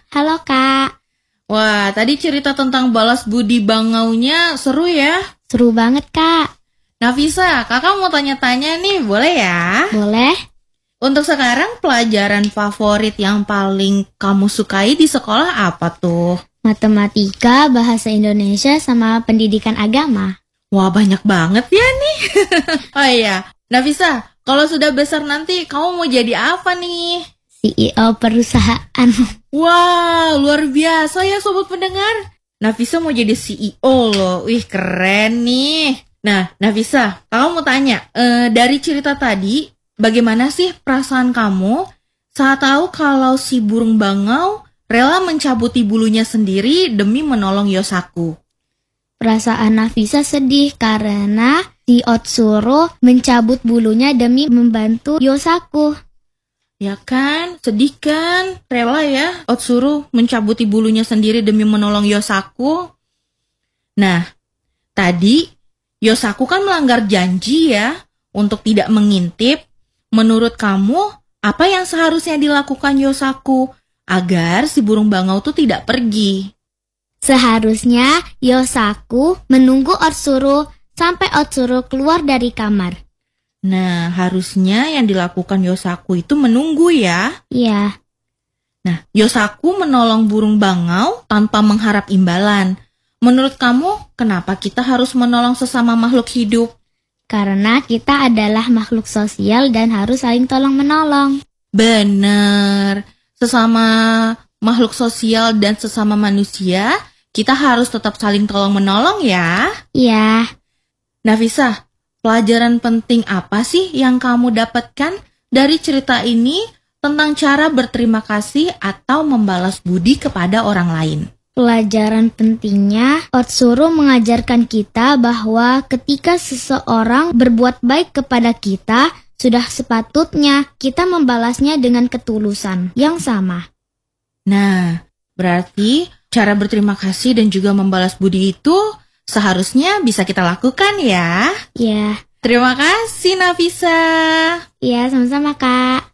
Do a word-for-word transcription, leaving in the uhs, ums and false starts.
Halo Kak. Wah, tadi cerita tentang balas budi bangaunya seru ya? Seru banget Kak. Nafisa, kakak mau tanya-tanya nih, boleh ya? Boleh? Untuk sekarang pelajaran favorit yang paling kamu sukai di sekolah apa tuh? Matematika, bahasa Indonesia, sama pendidikan agama. Wah, banyak banget ya nih. Oh iya, Nafisa, kalau sudah besar nanti kamu mau jadi apa nih? C E O perusahaan. Wah, luar biasa ya sobat pendengar. Nafisa mau jadi C E O loh. Wih, keren nih. Nah, Nafisa, kamu mau tanya, eh, dari cerita tadi, bagaimana sih perasaan kamu saat tahu kalau si burung bangau rela mencabuti bulunya sendiri demi menolong Yosaku? Perasaan Nafisa sedih karena si Otsuru mencabut bulunya demi membantu Yosaku. Ya kan, sedih kan? Rela ya Otsuru mencabuti bulunya sendiri demi menolong Yosaku. Nah, tadi Yosaku kan melanggar janji ya untuk tidak mengintip. Menurut kamu, apa yang seharusnya dilakukan Yosaku agar si burung bangau itu tidak pergi? Seharusnya Yosaku menunggu Otsuru sampai Otsuru keluar dari kamar. Nah, harusnya yang dilakukan Yosaku itu menunggu ya. Iya. Nah, Yosaku menolong burung bangau tanpa mengharap imbalan. Menurut kamu, kenapa kita harus menolong sesama makhluk hidup? Karena kita adalah makhluk sosial dan harus saling tolong-menolong. Bener. Sesama makhluk sosial dan sesama manusia, kita harus tetap saling tolong-menolong ya. Iya. Nafisa, pelajaran penting apa sih yang kamu dapatkan dari cerita ini tentang cara berterima kasih atau membalas budi kepada orang lain? Pelajaran pentingnya, Otsuru mengajarkan kita bahwa ketika seseorang berbuat baik kepada kita, sudah sepatutnya kita membalasnya dengan ketulusan yang sama. Nah, berarti cara berterima kasih dan juga membalas budi itu seharusnya bisa kita lakukan ya. Ya. Terima kasih Nafisa. Ya, sama-sama Kak.